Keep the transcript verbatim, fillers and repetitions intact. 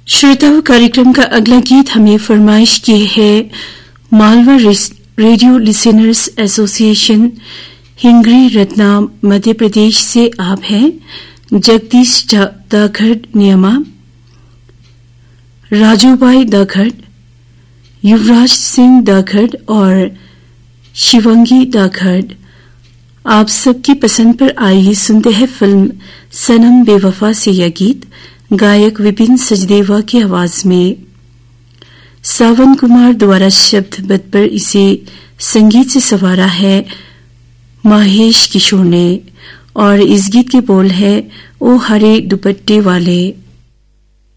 श्रोताओं, कार्यक्रम का अगला गीत हमें फरमाइश की है Malwa radio listeners association हिंगरी Ratna Madhya Pradesh से। आप हैं जगदीश दाखड़ नियमा, राजूबाई दाखड़, युवराज सिंह दाखड़ और शिवंगी दाखड़। आप सबकी पसंद पर आइए सुनते हैं फिल्म सनम बेवफा से यह गीत, गायक विपिन सचदेवा की आवाज में। सावन कुमार द्वारा शब्दबद्ध पर इसे संगीत से संवारा है महेश किशोर ने, और इस गीत के बोल है ओ हरे दुपट्टे वाले।